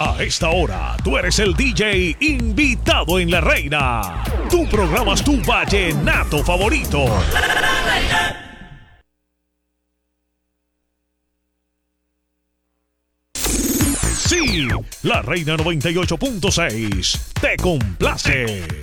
A esta hora, tú eres el DJ invitado en La Reina. Tú programas tu vallenato favorito. Sí, La Reina 98.6 te complace.